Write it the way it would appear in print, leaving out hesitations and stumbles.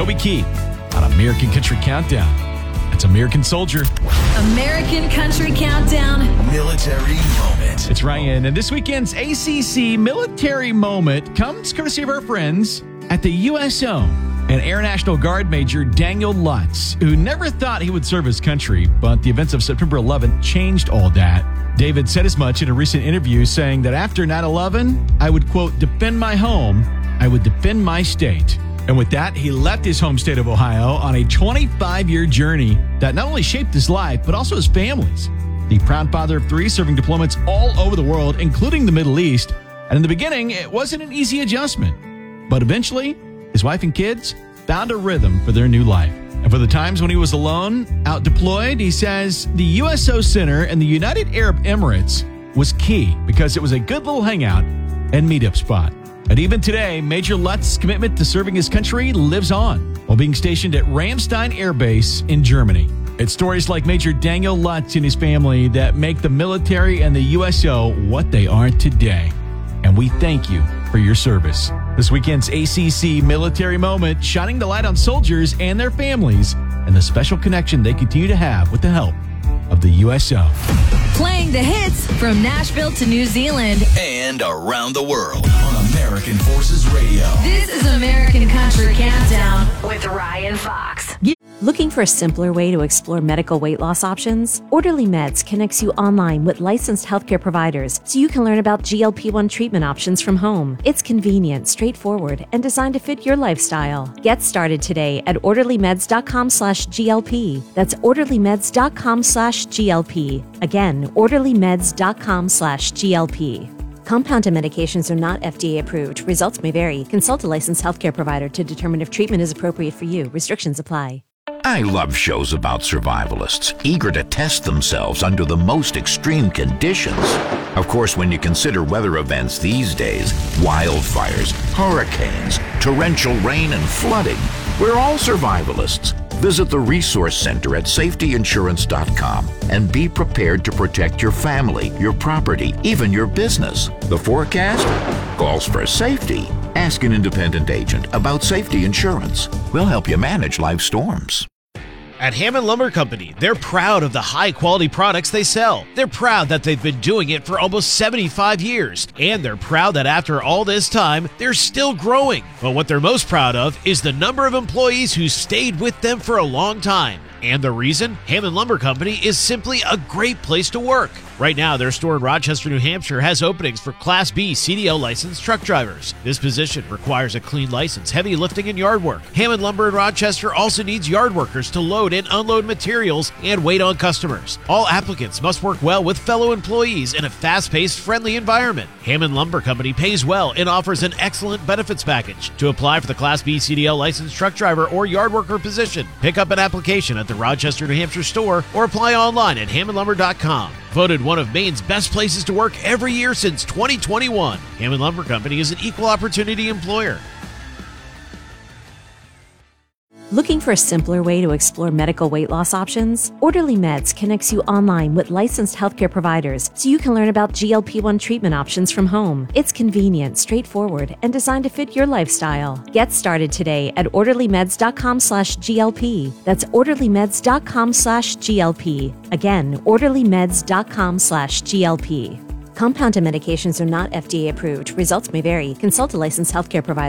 Toby Keith on American Country Countdown. That's American Soldier. American Country Countdown. Military Moment. It's Ryan, and this weekend's ACC Military Moment comes courtesy of our friends at the USO and Air National Guard Major Daniel Lutz, who never thought he would serve his country, but the events of September 11th changed all that. David said as much in a recent interview, saying that after 9/11, I would, quote, defend my home, I would defend my state. And with that, he left his home state of Ohio on a 25-year journey that not only shaped his life, but also his family's. The proud father of 3, serving deployments all over the world, including the Middle East. And in the beginning, it wasn't an easy adjustment. But eventually, his wife and kids found a rhythm for their new life. And for the times when he was alone, out deployed, he says the USO Center in the United Arab Emirates was key because it was a good little hangout and meetup spot. And even today, Major Lutz's commitment to serving his country lives on while being stationed at Ramstein Air Base in Germany. It's stories like Major Daniel Lutz and his family that make the military and the USO what they are today. And we thank you for your service. This weekend's ACC Military Moment, shining the light on soldiers and their families and the special connection they continue to have with the help of the USO. Playing the hits from Nashville to New Zealand And around the world on American Forces Radio. This is American Country Countdown with Ryan Fox. Looking for a simpler way to explore medical weight loss options? Orderly Meds connects you online with licensed healthcare providers so you can learn about GLP-1 treatment options from home. It's convenient, straightforward, and designed to fit your lifestyle. Get started today at orderlymeds.com/GLP. That's orderlymeds.com/GLP. Again, orderlymeds.com/GLP. Compounded medications are not FDA approved. Results may vary. Consult a licensed healthcare provider to determine if treatment is appropriate for you. Restrictions apply. I love shows about survivalists, eager to test themselves under the most extreme conditions. Of course, when you consider weather events these days, wildfires, hurricanes, torrential rain, and flooding, we're all survivalists. Visit the Resource Center at safetyinsurance.com and be prepared to protect your family, your property, even your business. The forecast calls for safety. Ask an independent agent about safety insurance. We'll help you manage life's storms. At Hammond Lumber Company, they're proud of the high-quality products they sell. They're proud that they've been doing it for almost 75 years. And they're proud that after all this time, they're still growing. But what they're most proud of is the number of employees who stayed with them for a long time. And the reason? Hammond Lumber Company is simply a great place to work. Right now, their store in Rochester, New Hampshire has openings for Class B CDL licensed truck drivers. This position requires a clean license, heavy lifting, and yard work. Hammond Lumber in Rochester also needs yard workers to load and unload materials and wait on customers. All applicants must work well with fellow employees in a fast-paced, friendly environment. Hammond Lumber Company pays well and offers an excellent benefits package. To apply for the Class B CDL licensed truck driver or yard worker position, pick up an application at the Rochester, New Hampshire store or apply online at hammondlumber.com. Voted one of Maine's best places to work every year since 2021. Hammond Lumber Company is an equal opportunity employer. Looking for a simpler way to explore medical weight loss options? Orderly Meds connects you online with licensed healthcare providers so you can learn about GLP-1 treatment options from home. It's convenient, straightforward, and designed to fit your lifestyle. Get started today at orderlymeds.com/GLP. That's orderlymeds.com/GLP. Again, orderlymeds.com/GLP. Compounded medications are not FDA approved. Results may vary. Consult a licensed healthcare provider.